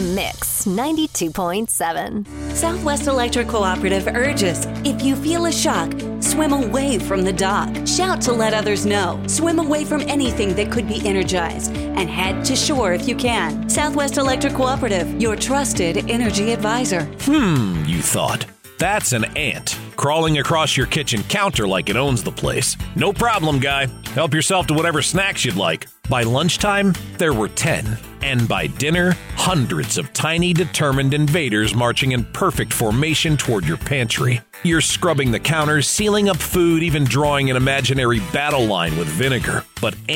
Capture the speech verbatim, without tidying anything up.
Mix ninety-two point seven. Southwest Electric Cooperative urges, if you feel a shock, swim away from the dock. Shout to let others know. Swim away from anything that could be energized. And head to shore if you can. Southwest Electric Cooperative, your trusted energy advisor. Hmm, you thought. That's an ant crawling across your kitchen counter like it owns the place. No problem, guy. Help yourself to whatever snacks you'd like. By lunchtime, there were ten. And by dinner, hundreds of tiny, determined invaders marching in perfect formation toward your pantry. You're scrubbing the counters, sealing up food, even drawing an imaginary battle line with vinegar. But